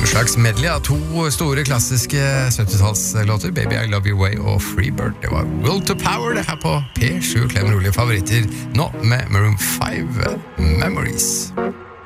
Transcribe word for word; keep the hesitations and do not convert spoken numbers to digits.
slags medley av to store klassiske sytti-tallslåter, Baby I Love You Way og Freebird. Det var Will to Power, det her på P sju, klem rolige favoritter, nå med Maroon five, Memories.